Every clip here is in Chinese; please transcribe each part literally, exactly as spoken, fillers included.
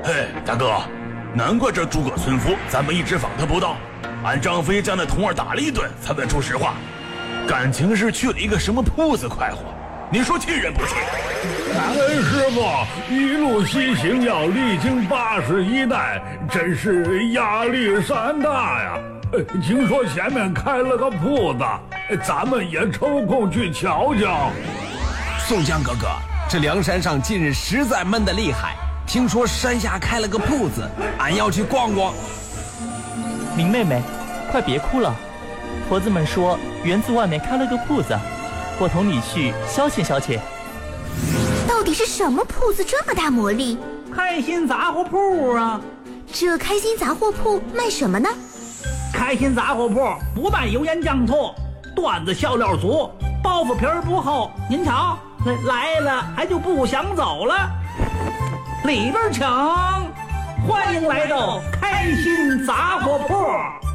嘿，大哥，难怪这诸葛村夫咱们一直访他不到，俺张飞将那童儿打了一顿才问出实话，感情是去了一个什么铺子快活，你说气人不气？ 感恩师傅一路西行，要历经八十一代，真是压力山大呀。听说前面开了个铺子，咱们也抽空去瞧瞧。 宋江哥哥，这梁山上近日实在闷得厉害，听说山下开了个铺子，俺要去逛逛。 林妹妹，快别哭了，婆子们说园子外面开了个铺子，我同你去消遣消遣。 到底是什么铺子这么大魔力？ 开心杂货铺啊！ 这开心杂货铺卖什么呢？ 开心杂货铺不卖油盐酱醋，段子笑料足，包袱皮儿不厚。您瞧，来了还就不想走了。里边请，欢迎来到开心杂货铺。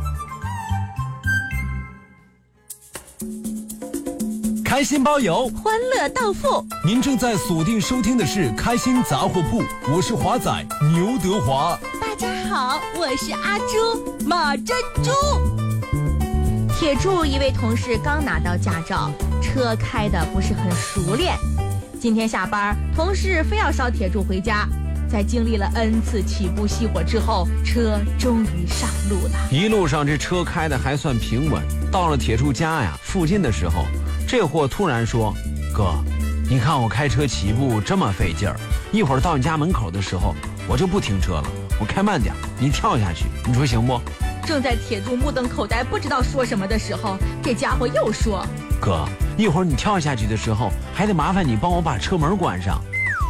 开心包邮， 欢乐到付。 您正在锁定收听的是开心杂货铺，我是华仔牛德华。 大家好，我是阿朱马珍珠。铁柱一位同事刚拿到驾照，车开得不是很熟练。今天下班，同事非要捎铁柱回家，在经历了 N 次起步熄火之后，车终于上路了。 一路上这车开得还算平稳，到了铁柱家呀附近的时候，这货突然说：“哥，你看我开车起步这么费劲儿，一会儿到你家门口的时候，我就不停车了，我开慢点，你跳下去，你说行不？” 正在铁柱目瞪口呆不知道说什么的时候，这家伙又说：“ 哥，一会儿你跳下去的时候，还得麻烦你帮我把车门关上。”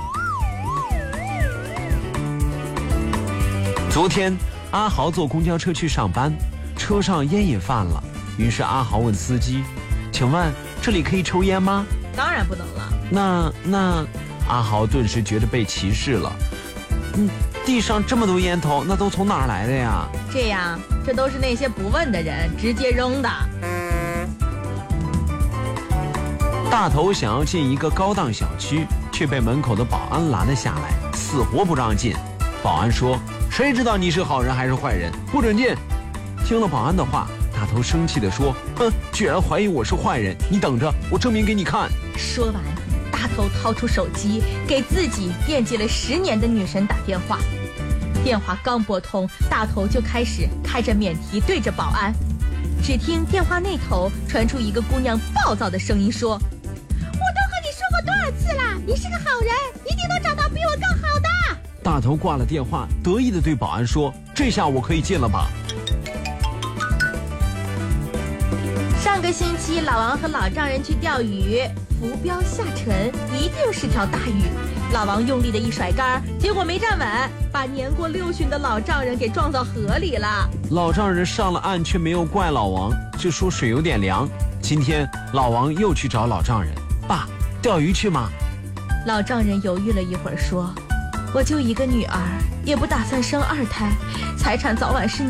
昨天阿豪坐公交车去上班，车上烟瘾犯了，于是阿豪问司机：“请问这里可以抽烟吗？”“ 当然不能了。” 那那阿豪顿时觉得被歧视了。嗯，地上这么多烟头，那都从哪儿来的呀？ 这样，这都是那些不问的人直接扔的。 大头想要进一个高档小区，却被门口的保安拦了下来，死活不让进。保安说：“谁知道你是好人还是坏人？不准进！”听了保安的话，大头生气地说：“哼，居然怀疑我是坏人，你等着，我证明给你看。” 说完，大头掏出手机，给自己惦记了十年的女神打电话。电话刚拨通，大头就开始开着免提对着保安。只听电话那头传出一个姑娘暴躁的声音说：“我都和你说过多少次了，你是个好人，一定能找到比我更好的。” 大头挂了电话，得意地对保安说：“这下我可以进了吧？” 上个星期老王和老丈人去钓鱼，浮标下沉，一定是条大鱼。老王用力的一甩竿，结果没站稳，把年过六旬的老丈人给撞到河里了。 老丈人上了岸，却没有怪老王，就说水有点凉。今天老王又去找老丈人：“爸，钓鱼去吗？” 老丈人犹豫了一会儿说：“我就一个女儿，也不打算生二胎，财产早晚是你